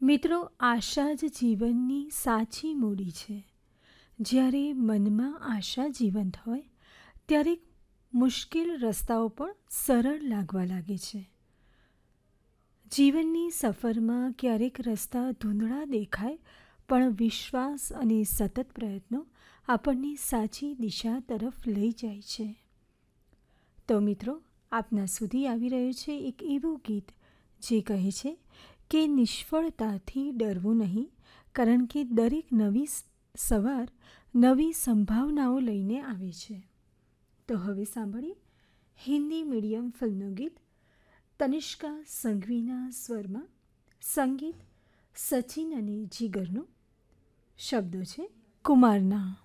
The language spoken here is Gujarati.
મિત્રો, આશા જ જીવનની સાચી મૂડી છે. જ્યારે મનમાં આશા જીવંત હોય ત્યારે મુશ્કેલ રસ્તાઓ પણ સરળ લાગવા લાગે છે. જીવનની સફરમાં ક્યારેક રસ્તા ધૂંધળા દેખાય, પણ વિશ્વાસ અને સતત પ્રયત્નો આપણને સાચી દિશા તરફ લઈ જાય છે. તો મિત્રો, આપના સુધી આવી રહ્યું છે એક એવું ગીત જે કહે છે કે નિષ્ફળતાથી ડરવું નહીં, કારણ કે દરેક નવી સવાર નવી સંભાવનાઓ લઈને આવે છે. તો હવે સાંભળીએ હિન્દી મીડિયમ ફિલ્મનું ગીત તનિષ્કા સંઘવીના સ્વરમાં, સંગીત સચિન અને જીગરનું, શબ્દો છે કુમારના.